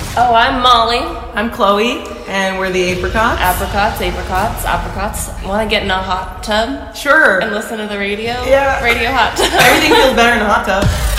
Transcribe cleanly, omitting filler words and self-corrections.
Oh, I'm Molly. I'm Chloe, and we're the Apricots. Apricots. Want to get in a hot tub? Sure. And listen to the radio? Yeah. Radio hot tub. Everything feels better in a hot tub.